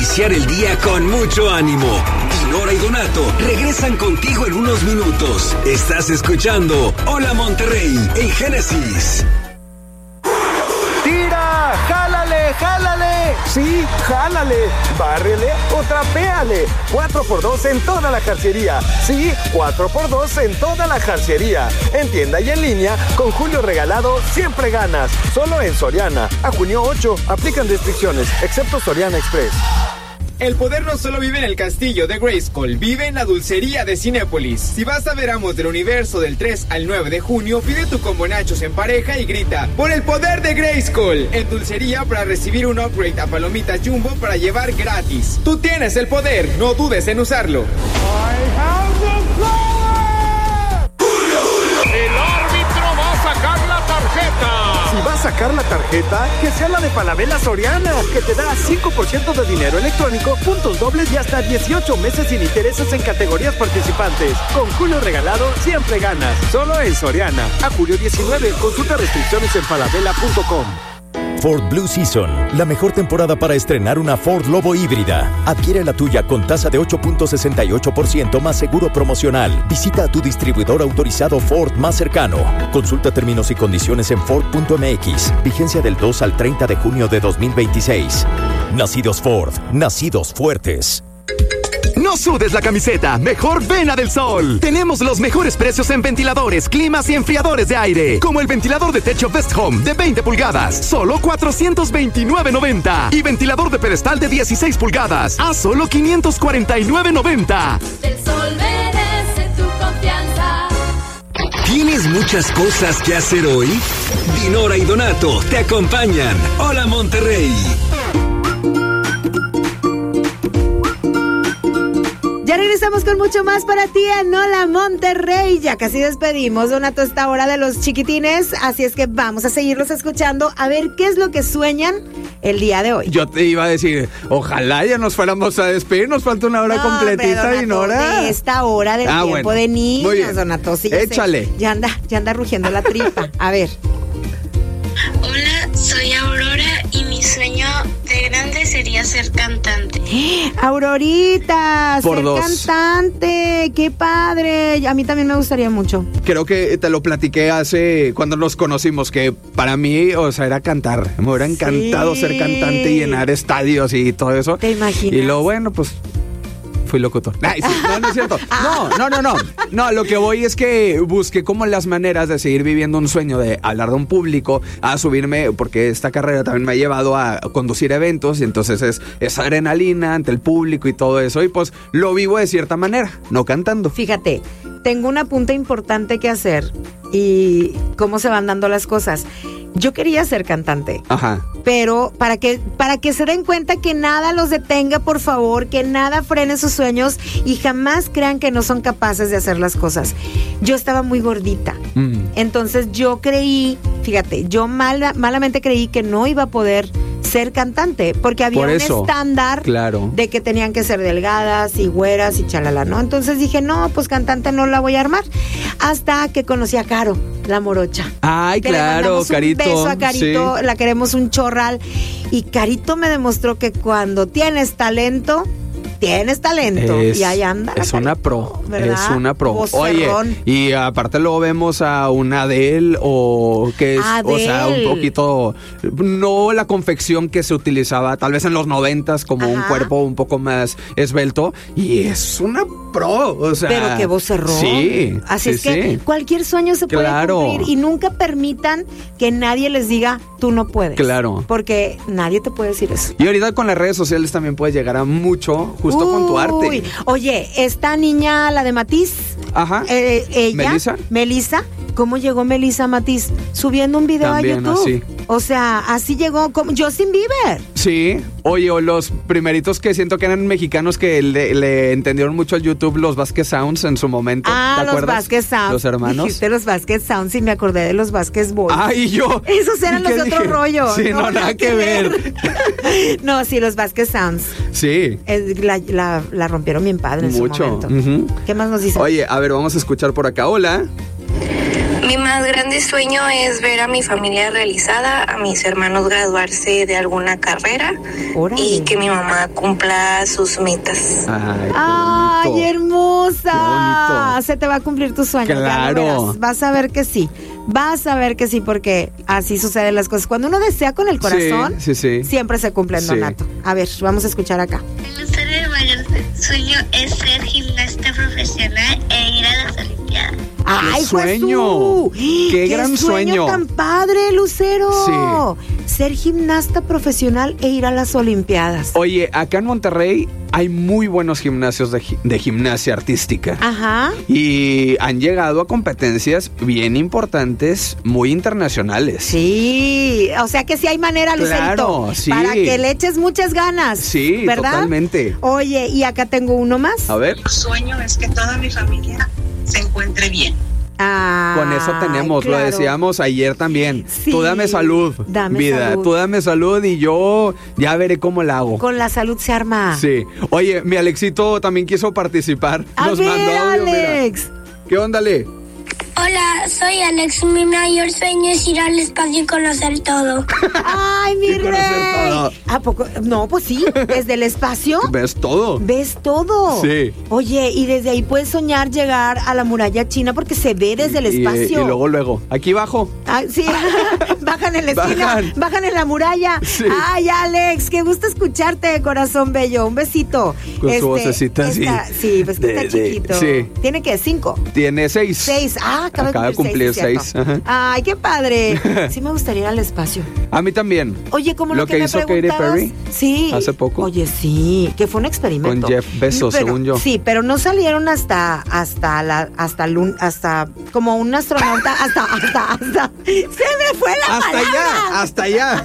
iniciar el día con mucho ánimo. Dinora y Donato regresan contigo en unos minutos. Estás escuchando Hola Monterrey en Génesis. ¡Tira! ¡Jálale! ¡Jálale! Sí, jálale. Bárrele o trapéale. 4x2 en toda la jarcería. Sí, 4x2 en toda la jarcería. En tienda y en línea, con Julio Regalado siempre ganas. Solo en Soriana. A junio 8, aplican restricciones, excepto Soriana Express. El poder no solo vive en el castillo de Grayskull, vive en la dulcería de Cinépolis. Si vas a ver Amos del Universo del 3 al 9 de junio, pide tu combo nachos en pareja y grita ¡por el poder de Grayskull! En dulcería para recibir un upgrade a palomitas Jumbo para llevar gratis. Tú tienes el poder, no dudes en usarlo. I have the power. El árbitro va a sacar la tarjeta. Si va a sacar la tarjeta, que sea la de Falabella Soriana, que te da 5% de dinero electrónico, puntos dobles y hasta 18 meses sin intereses en categorías participantes. Con Julio Regalado siempre ganas. Solo en Soriana. A julio 19, consulta restricciones en falabella.com. Ford Blue Season, la mejor temporada para estrenar una Ford Lobo híbrida. Adquiere la tuya con tasa de 8.68% más seguro promocional. Visita a tu distribuidor autorizado Ford más cercano. Consulta términos y condiciones en Ford.mx. Vigencia del 2 al 30 de junio de 2026. Nacidos Ford, nacidos fuertes. No sudes la camiseta, mejor ven a Del Sol. Tenemos los mejores precios en ventiladores, climas y enfriadores de aire. Como el ventilador de techo Best Home de 20 pulgadas, solo $429.90. Y ventilador de pedestal de 16 pulgadas, a solo $549.90. Del Sol merece tu confianza. ¿Tienes muchas cosas que hacer hoy? Dinora y Donato te acompañan. Hola Monterrey. Ya regresamos con mucho más para ti en Hola Monterrey. Ya casi despedimos, Donato, esta hora de los chiquitines. Así es que vamos a seguirlos escuchando a ver qué es lo que sueñan el día de hoy. Yo te iba a decir, ojalá ya nos fuéramos a despedir. Nos falta una hora completita, hombre, Donato, Dinora. de esta hora del tiempo bueno. de Muy niños, bien. Donato. Sí, échale. Ya anda rugiendo la tripa. A ver. Hola, soy Aurora y mi sueño de grande sería ser cantante. Aurorita, Por ser 2. cantante, qué padre. A mí también me gustaría mucho. Creo que te lo platiqué cuando nos conocimos, que para mí, o sea, era cantar. Me hubiera encantado ser cantante y llenar estadios y todo eso. ¿Te imaginas? Y luego, bueno, pues fui locutor. Ay, sí, no es cierto. No. No, lo que voy es que busqué como las maneras de seguir viviendo un sueño de hablar de un público, a subirme, porque esta carrera también me ha llevado a conducir eventos, y entonces es adrenalina ante el público y todo eso, y pues lo vivo de cierta manera, no cantando. Fíjate, tengo un apunte importante que hacer y cómo se van dando las cosas. Yo quería ser cantante. Ajá. Pero para que se den cuenta que nada los detenga, por favor, que nada frene sus sueños y jamás crean que no son capaces de hacer las cosas. Yo estaba muy gordita. Entonces yo creí, fíjate, yo malamente creí que no iba a poder ser cantante, porque había un estándar de que tenían que ser delgadas y güeras y chalala, ¿no? Entonces dije, no, pues cantante no la voy a armar. Hasta que conocí a Caro, la morocha. Ay, que claro, Carito. Un beso a Carito, sí. La queremos un chorral. Y Carito me demostró que cuando tienes talento, y ahí anda. Es una pro, ¿verdad? Es una pro. Vocerrón. Oye, y aparte luego vemos a una Adele, o que es, o sea, un poquito, no la confección que se utilizaba tal vez en los 90s, como un cuerpo un poco más esbelto, y es una pro, o sea. Pero qué vocerrón. Sí. Así es que cualquier sueño se puede cumplir, y nunca permitan que nadie les diga, tú no puedes. Claro. Porque nadie te puede decir eso. Y ahorita con las redes sociales también puedes llegar a mucho, justo con tu arte. Oye, esta niña, la de Matiz. Ajá. Ella. Melissa. ¿Cómo llegó Melissa Matiz? Subiendo un video también, a YouTube. Así. O sea, así llegó como Justin Bieber. Sí. Oye, o los primeritos que siento que eran mexicanos que le entendieron mucho al YouTube, los Vázquez Sounds en su momento. ¿Te acuerdas? Los Vázquez Sounds. Los hermanos. Dijiste los Vázquez Sounds y me acordé de los Vázquez Boys. Ay, yo. Esos eran los de otro rollo. Sí, no, nada que ver. No, sí, los Vázquez Sounds. Sí. La rompieron bien padre en mucho. su momento. ¿Qué más nos dicen? Oye, a ver, vamos a escuchar por acá. Hola. Mi más grande sueño es ver a mi familia realizada, a mis hermanos graduarse de alguna carrera. Órale. Y que mi mamá cumpla sus metas. ¡Ay, hermosa! Qué bonito. Se te va a cumplir tu sueño. Claro. Ya lo verás. Vas a ver que sí. Vas a ver que sí, porque así suceden las cosas. Cuando uno desea con el corazón, sí. siempre se cumplen, Sí. Donato. A ver, vamos a escuchar acá. Mi mayor sueño es ser gimnasta profesional e ir a las Olimpiadas. ¡Ay, sueño! Jesús! ¡Qué gran sueño! Tan padre, Lucero! Ser gimnasta profesional e ir a las Olimpiadas. Oye, acá en Monterrey hay muy buenos gimnasios de gimnasia artística. Ajá. Y han llegado a competencias bien importantes, muy internacionales. Sí, o sea que sí hay manera, Lucerito. Claro, sí. Para que le eches muchas ganas. Sí, ¿verdad? totalmente. Oye, y acá tengo uno más. A ver. Mi sueño es que toda mi familia se encuentre bien. Con eso tenemos, claro. lo decíamos ayer también. Sí. Tú dame salud, Dame vida. salud. Tú dame salud y yo ya veré cómo la hago. Con la salud se arma. Sí. Oye, mi Alexito también quiso participar. A Nos ver, mandó audio, mira. Alex. ¿Qué onda, Ale? Hola, soy Alex. Mi mayor sueño es ir al espacio y conocer todo. Ay, mi Y conocer rey. todo. ¿A poco? No, pues sí, desde el espacio. ¿Ves todo? ¿Ves todo? Sí. Oye, y desde ahí puedes soñar llegar a la muralla china porque se ve desde el espacio. Y luego, aquí bajo. Ah, sí, bajan en la esquina, bajan en la muralla. Sí. Ay, Alex, qué gusto escucharte, corazón bello. Un besito. Con su vocecita así. Sí, pues que está chiquito. sí. ¿Tiene que 5? Tiene 6. 6. Ah, Acaba de cumplir 6. ¿cierto? Ay, qué padre. Sí me gustaría ir al espacio. A mí también. Oye, como lo que me hizo Katy preguntabas. Perry. Sí. Hace poco. Oye, sí, que fue un experimento. Con Jeff Bezos, Pero, según yo. Sí, pero no salieron hasta como un astronauta, hasta se me fue la palabra. Hasta allá.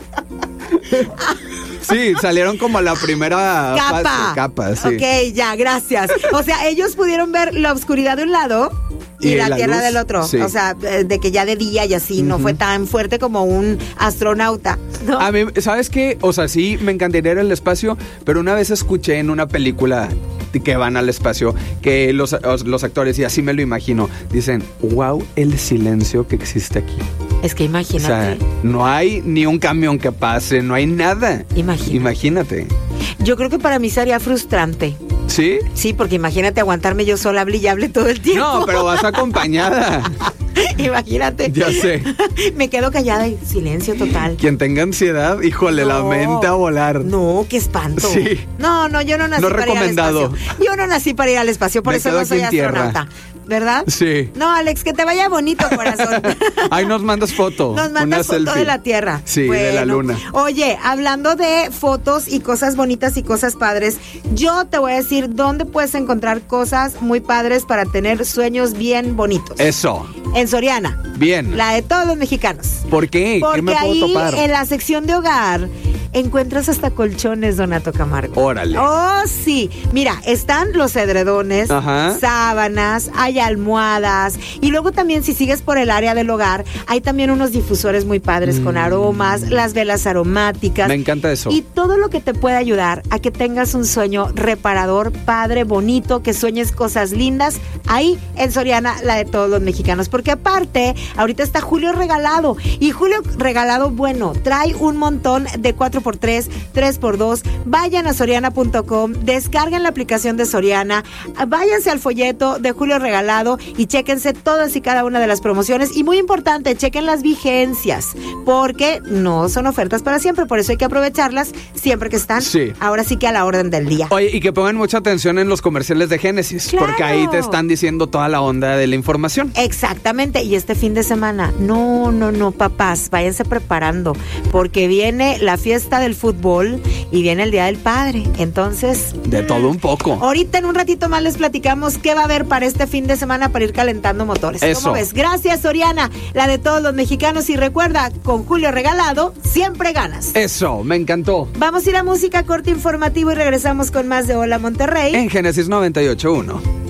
Sí, salieron como la primera capa, sí. Ok, ya, gracias. O sea, ellos pudieron ver la oscuridad de un lado y la tierra luz, del otro. sí. O sea, de que ya de día y así, no fue tan fuerte como un astronauta, ¿no? A mí, ¿sabes qué? O sea, sí, me encantaría ir al espacio, pero una vez escuché en una película que van al espacio que los actores, y así me lo imagino, dicen, wow, el silencio que existe aquí. Es que imagínate. O sea, no hay ni un camión que pase, no hay nada. Imagínate. Yo creo que para mí sería frustrante. ¿Sí? Sí, porque imagínate aguantarme yo sola, hable y hable todo el tiempo. No, pero vas acompañada. Imagínate. Ya sé. Me quedo callada y silencio total. Quien tenga ansiedad, híjole, la mente a volar. No, qué espanto. Sí. No, yo no nací No para recomendado. ir al espacio. Yo no nací para ir al espacio, por Me eso quedo no soy aquí en tierra. astronauta. ¿Verdad? Sí. No, Alex, que te vaya bonito, corazón. Ahí nos mandas foto. Nos mandas una foto selfie. de la Tierra. Sí, de la luna. Oye, hablando de fotos y cosas bonitas y cosas padres, yo te voy a decir dónde puedes encontrar cosas muy padres para tener sueños bien bonitos. Eso. En Soriana. Bien. La de todos los mexicanos. ¿Por qué? Porque ¿Qué me puedo ahí, topar? en la sección de hogar, encuentras hasta colchones, Donato Camargo. Órale. Oh, sí. Mira, están los edredones, Ajá. sábanas, hay almohadas. Y luego también, si sigues por el área del hogar, hay también unos difusores muy padres con aromas, las velas aromáticas. Me encanta eso. Y todo lo que te puede ayudar a que tengas un sueño reparador, padre, bonito, que sueñes cosas lindas. Ahí en Soriana, la de todos los mexicanos. Porque aparte, ahorita está Julio Regalado. Y Julio Regalado, bueno, trae un montón de 4x3, 3x2. Vayan a soriana.com, descarguen la aplicación de Soriana, váyanse al folleto de Julio Regalado y chéquense todas y cada una de las promociones. Y muy importante, chequen las vigencias, porque no son ofertas para siempre, por eso hay que aprovecharlas siempre que están. Sí. Ahora sí que a la orden del día. Oye, y que pongan mucha atención en los comerciales de Génesis, ¡Claro! porque ahí te están diciendo toda la onda de la información. Exactamente, y este fin de semana, no, papás, váyanse preparando, porque viene la fiesta del fútbol y viene el Día del Padre, entonces... De todo un poco. Ahorita en un ratito más les platicamos qué va a haber para este fin de semana para ir calentando motores. Eso. ¿Cómo ves? Gracias, Soriana, la de todos los mexicanos, y recuerda, con Julio Regalado, siempre ganas. Eso, me encantó. Vamos a ir a música, corte informativo y regresamos con más de Hola Monterrey. En Génesis 98.1.